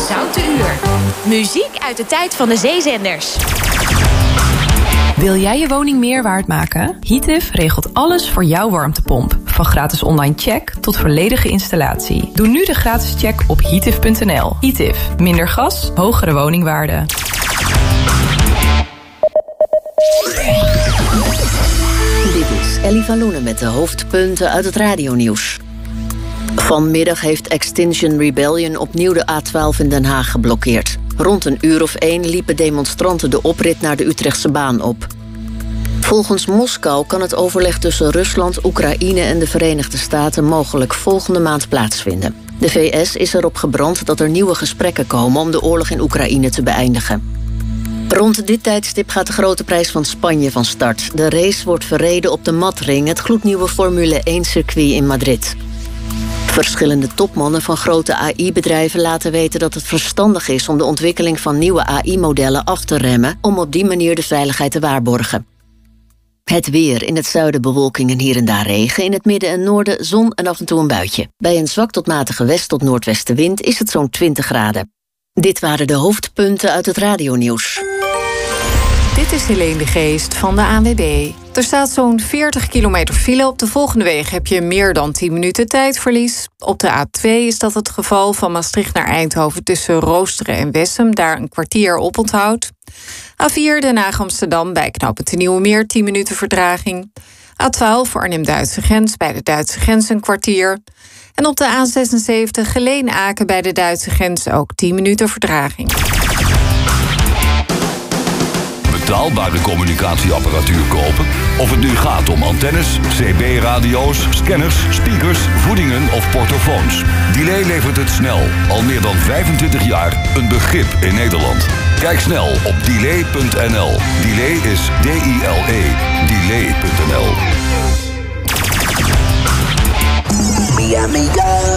Zoute Uur. Muziek uit de tijd van de zeezenders. Wil jij je woning meer waard maken? Heative regelt alles voor jouw warmtepomp. Van gratis online check tot volledige installatie. Doe nu de gratis check op heative.nl. Heative. Minder gas, hogere woningwaarde. Dit is Ellie van Loenen met de hoofdpunten uit het radionieuws. Vanmiddag heeft Extinction Rebellion opnieuw de A12 in Den Haag geblokkeerd. Rond 1:01 liepen demonstranten de oprit naar de Utrechtse baan op. Volgens Moskou kan het overleg tussen Rusland, Oekraïne en de Verenigde Staten mogelijk volgende maand plaatsvinden. De VS is erop gebrand dat er nieuwe gesprekken komen om de oorlog in Oekraïne te beëindigen. Rond dit tijdstip gaat de Grote Prijs van Spanje van start. De race wordt verreden op de Matring, het gloednieuwe Formule 1-circuit in Madrid. Verschillende topmannen van grote AI-bedrijven laten weten dat het verstandig is om de ontwikkeling van nieuwe AI-modellen af te remmen, om op die manier de veiligheid te waarborgen. Het weer: in het zuiden bewolking en hier en daar regen. In het midden en noorden zon en af en toe een buitje. Bij een zwak tot matige west- tot noordwestenwind is het zo'n 20 graden. Dit waren de hoofdpunten uit het radionieuws. Dit is Helene de Geest van de ANWB. Er staat zo'n 40 kilometer file. Op de volgende wegen heb je meer dan 10 minuten tijdverlies. Op de A2 is dat het geval van Maastricht naar Eindhoven tussen Roosteren en Wessem. Daar een kwartier oponthoud. A4 Den Haag-Amsterdam bij knooppunt de Nieuwe Meer 10 minuten vertraging. A12 voor Arnhem-Duitse grens bij de Duitse grens een kwartier. En op de A76 Geleen-Aken bij de Duitse grens ook 10 minuten vertraging. Betaalbare communicatieapparatuur kopen? Of het nu gaat om antennes, CB-radio's, scanners, speakers, voedingen of portofoons. Delay levert het snel. Al meer dan 25 jaar een begrip in Nederland. Kijk snel op delay.nl. Delay is D-I-L-E. Delay.nl. Mi amiga.